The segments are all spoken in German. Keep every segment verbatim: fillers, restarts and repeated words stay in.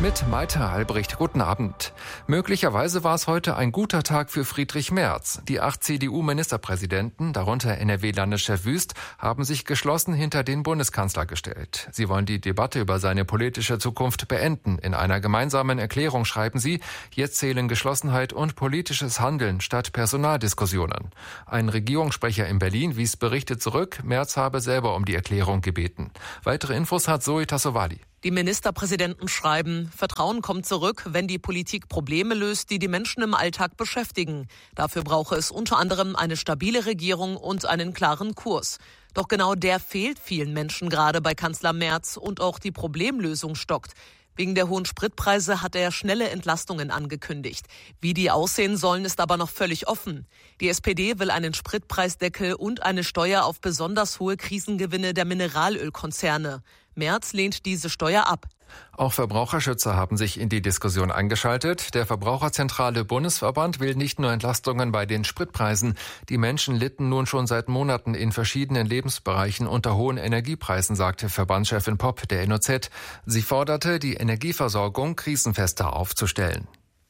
Mit Maite Albrecht, guten Abend. Möglicherweise war es heute ein guter Tag für Friedrich Merz. Die acht C D U-Ministerpräsidenten, darunter N R W-Landeschef Wüst, haben sich geschlossen hinter den Bundeskanzler gestellt. Sie wollen die Debatte über seine politische Zukunft beenden. In einer gemeinsamen Erklärung schreiben sie, jetzt zählen Geschlossenheit und politisches Handeln statt Personaldiskussionen. Ein Regierungssprecher in Berlin wies Berichte zurück, Merz habe selber um die Erklärung gebeten. Weitere Infos hat Zoe Tassovali. Die Ministerpräsidenten schreiben, Vertrauen kommt zurück, wenn die Politik Probleme löst, die die Menschen im Alltag beschäftigen. Dafür brauche es unter anderem eine stabile Regierung und einen klaren Kurs. Doch genau der fehlt vielen Menschen gerade bei Kanzler Merz und auch die Problemlösung stockt. Wegen der hohen Spritpreise hat er schnelle Entlastungen angekündigt. Wie die aussehen sollen, ist aber noch völlig offen. Die S P D will einen Spritpreisdeckel und eine Steuer auf besonders hohe Krisengewinne der Mineralölkonzerne. Merz lehnt diese Steuer ab. Auch Verbraucherschützer haben sich in die Diskussion eingeschaltet. Der Verbraucherzentrale Bundesverband will nicht nur Entlastungen bei den Spritpreisen. Die Menschen litten nun schon seit Monaten in verschiedenen Lebensbereichen unter hohen Energiepreisen, sagte Verbandschefin Popp der N O Z. Sie forderte, die Energieversorgung krisenfester aufzustellen.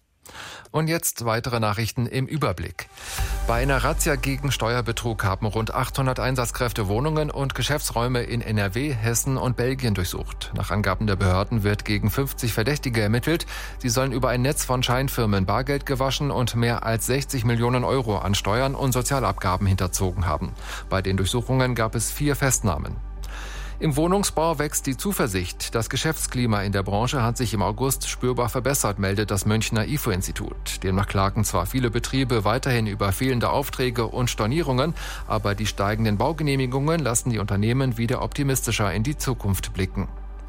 Und jetzt weitere Nachrichten im Überblick. Bei einer Razzia gegen Steuerbetrug haben rund achthundert Einsatzkräfte Wohnungen und Geschäftsräume in N R W, Hessen und Belgien durchsucht. Nach Angaben der Behörden wird gegen fünfzig Verdächtige ermittelt. Sie sollen über ein Netz von Scheinfirmen Bargeld gewaschen und mehr als sechzig Millionen Euro an Steuern und Sozialabgaben hinterzogen haben. Bei den Durchsuchungen gab es vier Festnahmen. Im Wohnungsbau wächst die Zuversicht. Das Geschäftsklima in der Branche hat sich im August spürbar verbessert, meldet das Münchner I F O-Institut. Demnach klagen zwar viele Betriebe weiterhin über fehlende Aufträge und Stornierungen, aber die steigenden Baugenehmigungen lassen die Unternehmen wieder optimistischer in die Zukunft blicken.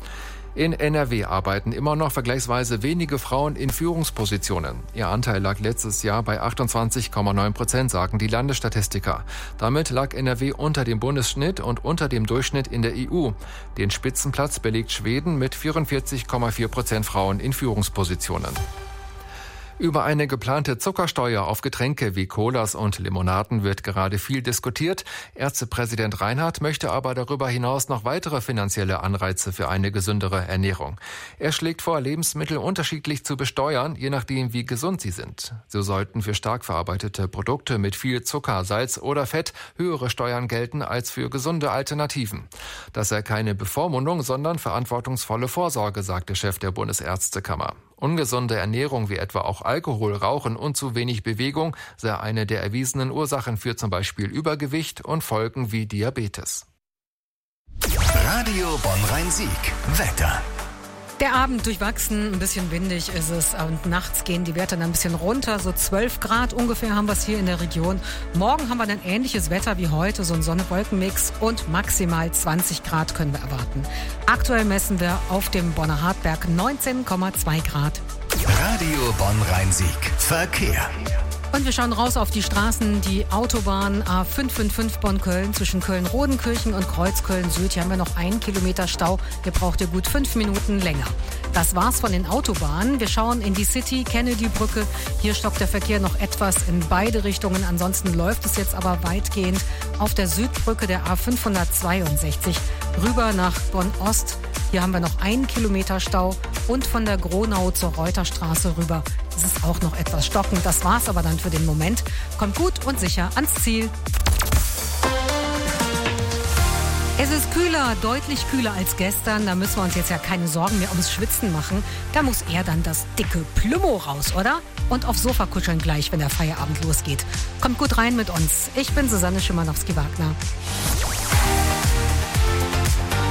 In N R W arbeiten immer noch vergleichsweise wenige Frauen in Führungspositionen. Ihr Anteil lag letztes Jahr bei achtundzwanzig Komma neun Prozent, sagen die Landesstatistiker. Damit lag N R W unter dem Bundesschnitt und unter dem Durchschnitt in der E U. Den Spitzenplatz belegt Schweden mit vierundvierzig Komma vier Prozent Frauen in Führungspositionen. Über eine geplante Zuckersteuer auf Getränke wie Colas und Limonaden wird gerade viel diskutiert. Ärztepräsident Reinhardt möchte aber darüber hinaus noch weitere finanzielle Anreize für eine gesündere Ernährung. Er schlägt vor, Lebensmittel unterschiedlich zu besteuern, je nachdem wie gesund sie sind. So sollten für stark verarbeitete Produkte mit viel Zucker, Salz oder Fett höhere Steuern gelten als für gesunde Alternativen. Das sei keine Bevormundung, sondern verantwortungsvolle Vorsorge, sagt der Chef der Bundesärztekammer. Ungesunde Ernährung wie etwa auch Alkohol, Rauchen und zu wenig Bewegung sei eine der erwiesenen Ursachen für zum Beispiel Übergewicht und Folgen wie Diabetes. Radio Bonn-Rhein-Sieg. Wetter. Der Abend durchwachsen, ein bisschen windig ist es und nachts gehen die Werte dann ein bisschen runter, so zwölf Grad ungefähr haben wir es hier in der Region. Morgen haben wir dann ähnliches Wetter wie heute, so ein Sonne-Wolken-Mix und maximal zwanzig Grad können wir erwarten. Aktuell messen wir auf dem Bonner Hartberg neunzehn Komma zwei Grad. Radio Bonn-Rhein-Sieg. Verkehr. Und wir schauen raus auf die Straßen, die Autobahn A fünf fünf fünf Bonn-Köln zwischen Köln-Rodenkirchen und Kreuzköln-Süd. Hier haben wir noch einen Kilometer Stau. Hier braucht ihr gut fünf Minuten länger. Das war's von den Autobahnen. Wir schauen in die City, Kennedy-Brücke. Hier stockt der Verkehr noch etwas in beide Richtungen. Ansonsten läuft es jetzt aber weitgehend auf der Südbrücke der A fünfhundertzweiundsechzig rüber nach Bonn-Ost. Hier haben wir noch einen Kilometer Stau und von der Gronau zur Reuterstraße rüber. Das ist auch noch etwas stockend. Das war's aber dann für den Moment. Kommt gut und sicher ans Ziel. Es ist kühler, deutlich kühler als gestern. Da müssen wir uns jetzt ja keine Sorgen mehr ums Schwitzen machen. Da muss eher dann das dicke Plümo raus, oder? Und aufs Sofa kuscheln gleich, wenn der Feierabend losgeht. Kommt gut rein mit uns. Ich bin Susanne Schimanowski-Wagner.